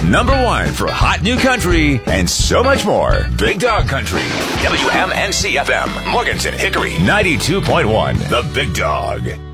Number one for hot new country and so much more. Big Dog Country. WMNC FM. Morganton, Hickory. 92.1. The Big Dog.